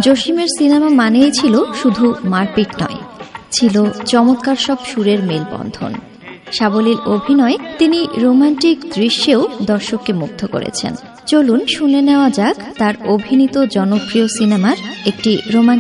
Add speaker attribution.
Speaker 1: জসিমের cinema মানেই ছিল শুধু মারপিট নয়, ছিল চমৎকার সব সুরের মেলবন্ধন। সাবলীল অভিনয়ে তিনি রোমান্টিক দৃশ্যেও দর্শককে মুগ্ধ করেছেন। চলুন শুনে নেওয়া যাক তার অভিনীত জনপ্রিয় সিনেমার একটি রোমান্টিক